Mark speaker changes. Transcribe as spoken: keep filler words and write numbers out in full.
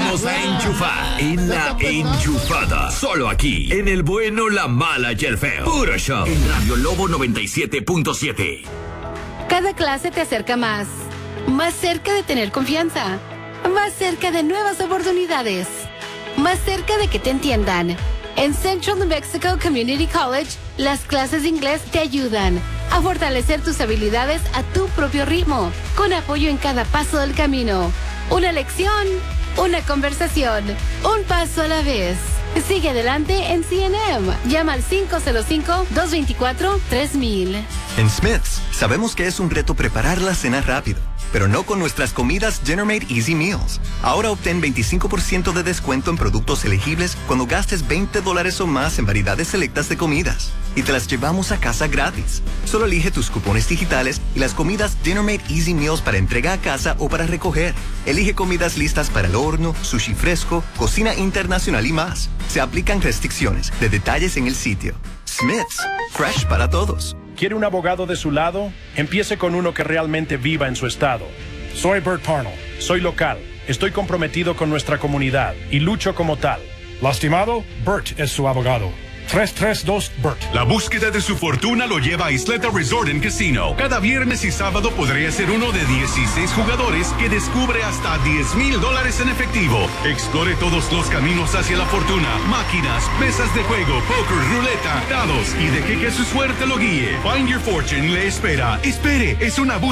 Speaker 1: vamos a enchufar en la enchufada. Solo aquí, en el bueno, la mala y el feo. Puro show. En Radio Lobo noventa y siete punto siete.
Speaker 2: Cada clase te acerca más. Más cerca de tener confianza. Más cerca de nuevas oportunidades. Más cerca de que te entiendan. En Central New Mexico Community College, las clases de inglés te ayudan a fortalecer tus habilidades a tu propio ritmo, con apoyo en cada paso del camino. Una lección, una conversación, un paso a la vez. Sigue adelante en C N M. Llama al cinco cero cinco, dos dos cuatro, tres mil.
Speaker 3: En Smith's, sabemos que es un reto preparar la cena rápido, pero no con nuestras comidas Dinner Made Easy Meals. Ahora obtén veinticinco por ciento de descuento en productos elegibles cuando gastes veinte dólares o más en variedades selectas de comidas. Y te las llevamos a casa gratis. Solo elige tus cupones digitales y las comidas Dinner Made Easy Meals para entrega a casa o para recoger. Elige comidas listas para el horno, sushi fresco, cocina internacional y más. Se aplican restricciones. De detalles en el sitio. Smith's, fresh para todos.
Speaker 4: ¿Quiere un abogado de su lado? Empiece con uno que realmente viva en su estado. Soy Bert Parnell. Soy local. Estoy comprometido con nuestra comunidad y lucho como tal. ¿Lastimado? Bert es su abogado. tres tres dos Bert.
Speaker 5: La búsqueda de su fortuna lo lleva a Isleta Resort and Casino. Cada viernes y sábado podría ser uno de dieciséis jugadores que descubre hasta diez mil dólares en efectivo. Explore todos los caminos hacia la fortuna, máquinas, mesas de juego, poker, ruleta, dados y deje que su suerte lo guíe. Find Your Fortune le espera. Espere, es una búsqueda